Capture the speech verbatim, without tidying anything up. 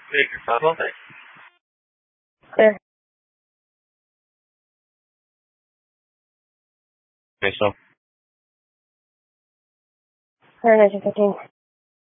Take your five on thanks. Clear. Okay, so. Clear, nineteen fifteen.